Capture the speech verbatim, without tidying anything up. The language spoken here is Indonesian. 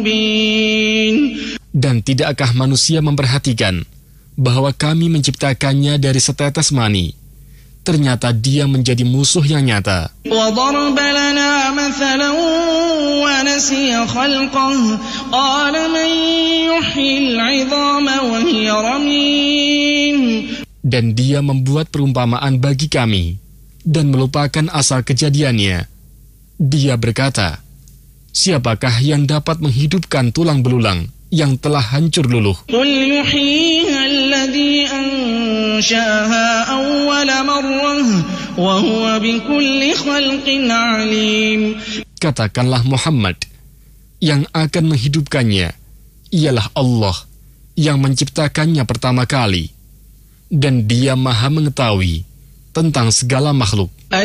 Dan tidakkah manusia memperhatikan bahwa kami menciptakannya dari setetes mani? Ternyata dia menjadi musuh yang nyata. Dan dia membuat perumpamaan bagi kami dan melupakan asal kejadiannya. Dia berkata, siapakah yang dapat menghidupkan tulang belulang yang telah hancur luluh? Katakanlah Muhammad, yang akan menghidupkannya ialah Allah yang menciptakannya pertama kali, dan dia maha mengetahui tentang segala makhluk.